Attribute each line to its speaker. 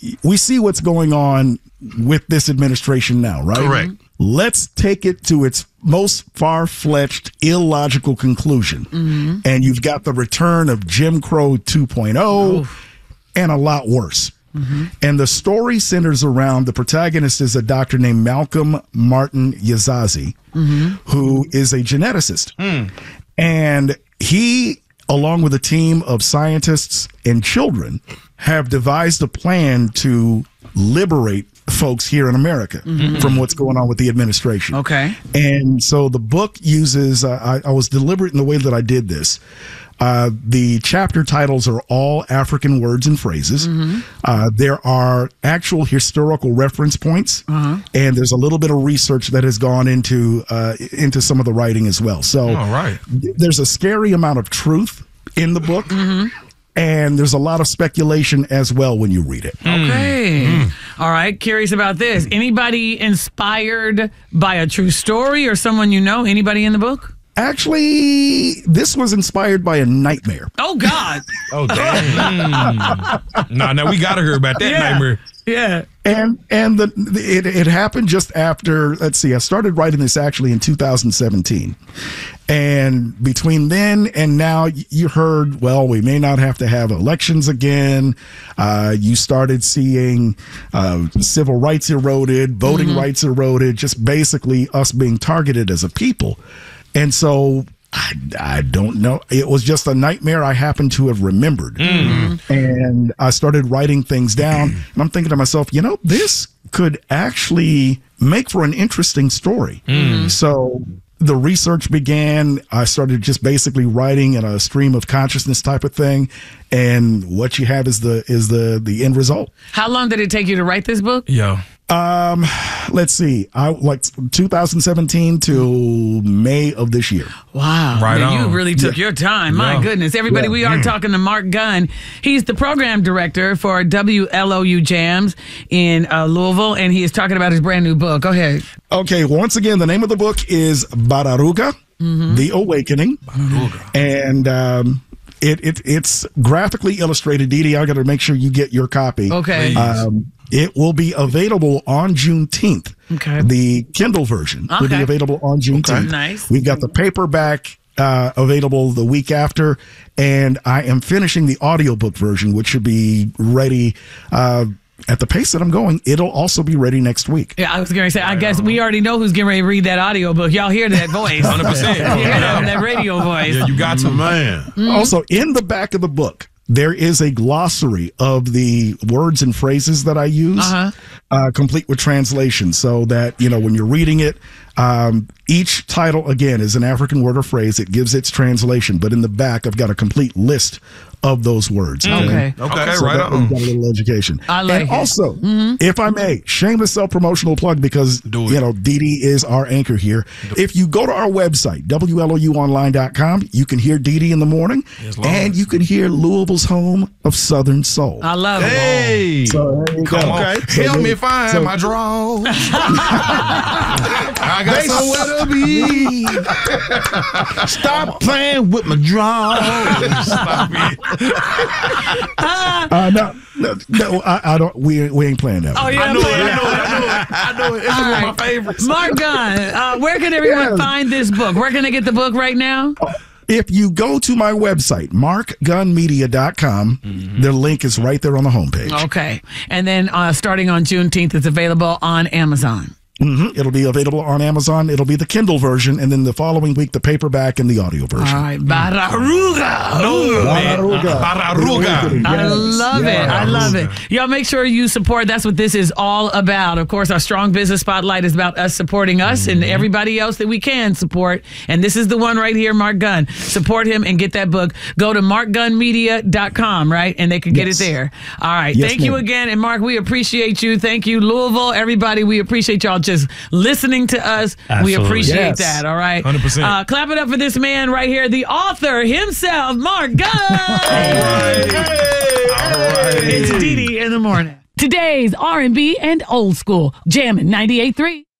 Speaker 1: we see what's going on with this administration now, right?
Speaker 2: Correct.
Speaker 1: Let's take it to its most far-fetched, illogical conclusion. And you've got the return of Jim Crow 2.0 and a lot worse. And the story centers around the protagonist is a doctor named Malcolm Martin Yazazi, who is a geneticist. And he, along with a team of scientists and children, have devised a plan to liberate folks here in America from what's going on with the administration.
Speaker 3: Okay.
Speaker 1: And so the book uses, I was deliberate in the way that I did this. The chapter titles are all African words and phrases. There are actual historical reference points, and there's a little bit of research that has gone into some of the writing as well. So there's a scary amount of truth in the book. And there's a lot of speculation as well when you read it.
Speaker 3: Okay. All right. Curious about this. Anybody inspired by a true story or someone you know? Anybody in the book?
Speaker 1: Actually, this was inspired by a nightmare.
Speaker 3: Oh, God.
Speaker 2: Oh, damn. No, we got to hear about that nightmare.
Speaker 3: Yeah.
Speaker 1: And it happened just after, let's see, I started writing this actually in 2017. And between then and now, you heard, well, we may not have to have elections again. You started seeing civil rights eroded, voting rights eroded, just basically us being targeted as a people. And so I don't know. It was just a nightmare I happened to have remembered. And I started writing things down. And I'm thinking to myself, you know, this could actually make for an interesting story. So the research began. I started just basically writing in a stream of consciousness type of thing. And what you have is the end result.
Speaker 3: How long did it take you to write this book?
Speaker 2: Yeah.
Speaker 1: Let's see. I like 2017 to May of this year.
Speaker 3: Wow.
Speaker 2: Right on.
Speaker 3: You really took your time. My goodness. Everybody, we are talking to Mark Gunn. He's the program director for WLOU Jams in Louisville, and he is talking about his brand new book. Go ahead.
Speaker 1: Okay. Once again, the name of the book is Bararuga, The Awakening. And it's graphically illustrated. Didi, I got to make sure you get your copy.
Speaker 3: Okay.
Speaker 1: It will be available on Juneteenth.
Speaker 3: Okay.
Speaker 1: The Kindle version will be available on Juneteenth.
Speaker 3: Okay. Nice.
Speaker 1: We've got the paperback available the week after, and I am finishing the audiobook version, which should be ready at the pace that I'm going. It'll also be ready next week.
Speaker 3: Yeah, I was going to say, I guess we already know who's getting ready to read that audiobook. Y'all hear that voice.
Speaker 2: 100%.
Speaker 3: That radio voice.
Speaker 2: Yeah, you got to, man.
Speaker 1: Also, in the back of the book, there is a glossary of the words and phrases that I use, complete with translation, so that, you know, when you're reading it, each title, again, is an African word or phrase. It gives its translation, but in the back, I've got a complete list of those words.
Speaker 3: Okay,
Speaker 1: so
Speaker 2: right on.
Speaker 1: Got a little education.
Speaker 3: I like
Speaker 1: and
Speaker 3: it.
Speaker 1: Also, if I may, shameless self-promotional plug, because, you know, Didi is our anchor here. If you go to our website, WLOUonline.com, you can hear Didi in the morning, and you can hear Louisville's home of Southern Soul.
Speaker 3: I love it.
Speaker 2: Hey.
Speaker 1: So there you go.
Speaker 2: Okay.
Speaker 1: So
Speaker 2: Help me find my drawers. I got somewhere to be. Stop playing with my drawers. Stop it.
Speaker 1: No, I don't. We ain't playing that.
Speaker 3: Oh, yeah,
Speaker 2: I know it. It's one of my favorites.
Speaker 3: Mark Gunn, where can everyone find this book? Where can they get the book right now?
Speaker 1: If you go to my website, markgunmedia.com, the link is right there on the homepage.
Speaker 3: Okay. And then starting on Juneteenth, it's available on Amazon.
Speaker 1: It'll be available on Amazon. It'll be the Kindle version, and then the following week, the paperback and the audio version.
Speaker 3: All right. Bararuga.
Speaker 2: Bararuga.
Speaker 3: I love it. I love it. Y'all make sure you support. That's what this is all about. Of course, our Strong Business Spotlight is about us supporting us and everybody else that we can support. And this is the one right here, Mark Gunn. Support him and get that book. Go to markgunmedia.com, right? And they can get it there. All right.
Speaker 1: Yes,
Speaker 3: Thank you again. And Mark, we appreciate you. Thank you, Louisville. Everybody, we appreciate y'all just listening to us.
Speaker 4: Absolutely.
Speaker 3: We appreciate that. All right.
Speaker 2: 100%.
Speaker 3: Clap it up for this man right here, the author himself, Mark Gunn.
Speaker 2: All right.
Speaker 3: It's Didi in the morning. Today's R&B and old school. Jammin' 98.3.